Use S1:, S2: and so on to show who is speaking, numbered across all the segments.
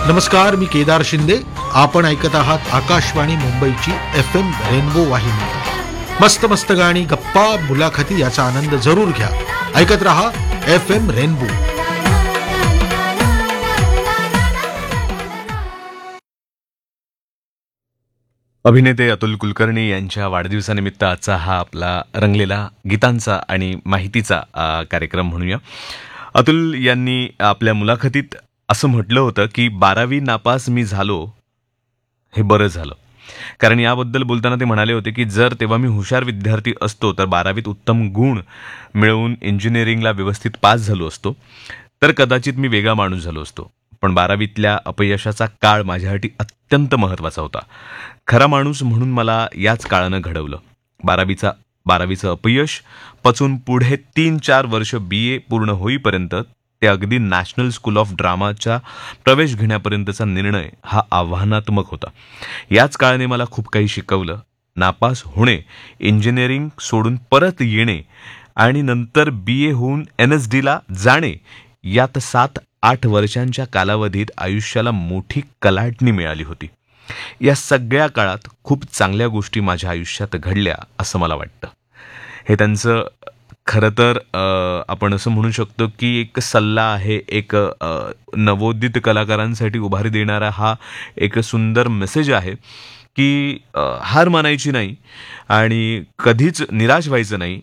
S1: नमस्कार, मी केदार शिंदे. आपण ऐकत आहात आकाशवाणी मुंबईची FM रेनबो वाहिनी. मस्त मस्त गाणी, गप्पा, मुलाखती याचा आनंद जरूर घ्या. ऐकत रहा FM रेनबो.
S2: अभिनेते अतुल कुलकर्णी यांच्या वाढदिवसानिमित्त आजचा हा आपला रंगलेला गीतांचा आणि माहितीचा कार्यक्रम म्हणूया. अतुल यांनी आपल्या मुलाखतीत असं म्हटलं होतं की 12वी नापास मी झालो हे बरं झालं. कारण याबद्दल बोलताना ते म्हणाले होते की जर तेव्हा मी हुशार विद्यार्थी असतो तर 12वीत उत्तम गुण मिळवून इंजिनिअरिंगला व्यवस्थित पास झालो असतो तर कदाचित मी वेगळा माणूस झालो असतो. पण 12वीतल्या अपयशाचा काळ माझ्यासाठी अत्यंत महत्त्वाचा होता. खरा माणूस म्हणून मला याच काळानं घडवलं. 12वीचं अपयश पचून पुढे 3-4 वर्ष BA पूर्ण होईपर्यंत ते अगदी नॅशनल स्कूल ऑफ ड्रामाचा प्रवेश घेण्यापर्यंतचा निर्णय हा आव्हानात्मक होता. याच काळाने मला खूप काही शिकवलं. नापास होणे, इंजिनिअरिंग सोडून परत येणे आणि नंतर BA होऊन NSDला जाणे, यात 7-8 वर्षांच्या कालावधीत आयुष्याला मोठी कलाटणी मिळाली होती. या सगळ्या काळात खूप चांगल्या गोष्टी माझ्या आयुष्यात घडल्या असं मला वाटतं. हे त्यांचं खरं तर आपण असं म्हणू शकतो की एक सल्ला आहे, एक नवोदित कलाकारांसाठी उभारी देणारा हा एक सुंदर मेसेज आहे की हार मानायची नाही आणि कधीच निराश व्हायचं नाही.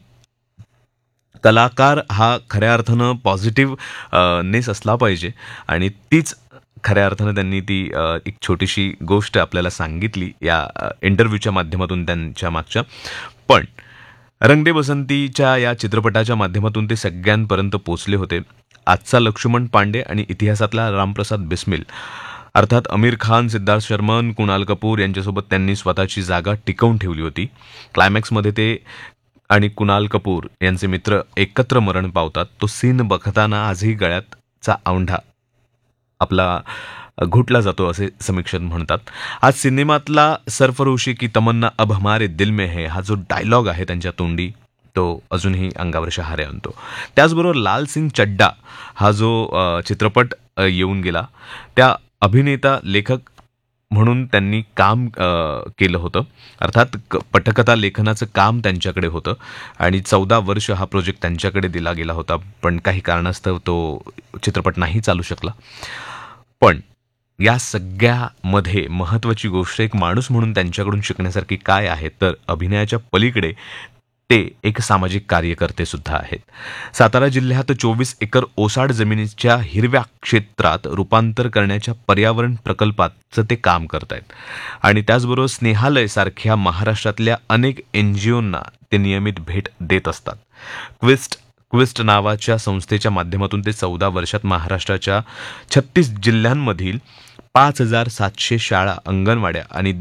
S2: कलाकार हा खऱ्या अर्थानं पॉझिटिव्ह नेस असला पाहिजे आणि तीच खऱ्या अर्थानं त्यांनी ती एक छोटीशी गोष्ट आपल्याला सांगितली या इंटरव्ह्यूच्या माध्यमातून त्यांच्या मागच्या. पण रंग दे बसंतीच्या या चित्रपटाच्या माध्यमातून ते सगळ्यांपर्यंत पोचले होते. आजचा लक्ष्मण पांडे आणि इतिहासातला रामप्रसाद बिस्मिल अर्थात आमिर खान, सिद्धार्थ शर्मन, कुणाल कपूर यांच्यासोबत त्यांनी स्वतःची जागा टिकवून ठेवली होती. क्लायमॅक्समध्ये ते आणि कुणाल कपूर यांचे मित्र एकत्र मरण पावतात. तो सीन बघताना आजही गळ्याचा औंढा आपला घुटला जातो असे समीक्षक म्हणतात. आज सिनेमातला सरफरोशी की तमन्ना अब हमारे दिल में है हा जो डायलॉग आहे त्यांच्या तोंडी तो अजूनही अंगावर शहारे आणतो. त्याचबरोबर लाल सिंग चड्डा हा जो चित्रपट येऊन गेला, त्या अभिनेता लेखक म्हणून त्यांनी काम केलं होतं. अर्थात पटकथा लेखनाचं काम त्यांच्याकडे होतं आणि 14 वर्ष हा प्रोजेक्ट त्यांच्याकडे दिला गेला होता. पण काही कारणास्तव तो चित्रपट नाही चालू शकला. पण या सगळ्यामध्ये महत्त्वाची गोष्ट एक माणूस म्हणून त्यांच्याकडून शिकण्यासारखी काय आहे तर अभिनयाच्या पलीकडे ते एक सामाजिक कार्यकर्ते सुद्धा आहेत. सातारा जिल्ह्यात 24 एकर ओसाड जमिनीच्या हिरव्या क्षेत्रात रूपांतर करण्याच्या पर्यावरण प्रकल्पाचं ते काम करत आहेत आणि त्याचबरोबर स्नेहालय सारख्या महाराष्ट्रातल्या अनेक NGOंना ते नियमित भेट देत असतात. क्विस्ट नावाच्या संस्थेच्या माध्यमातून ते 14 वर्षात महाराष्ट्राच्या 36 जिल्ह्यांमधील 5,700 शाळा, अंगणवाड्या आणि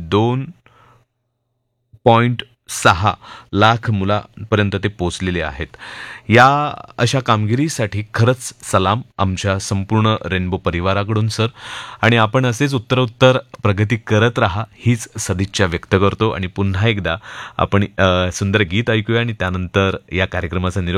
S2: 2.6 लाख मुलांपर्यंत ते पोचलेले आहेत. या अशा कामगिरीसाठी खरंच सलाम आमच्या संपूर्ण रेनबो परिवाराकडून सर. आणि आपण असेच उत्तरोत्तर प्रगती करत राहा हीच सदिच्छा व्यक्त करतो. आणि पुन्हा एकदा आपण सुंदर गीत ऐकूया आणि त्यानंतर या कार्यक्रमाचा निरोप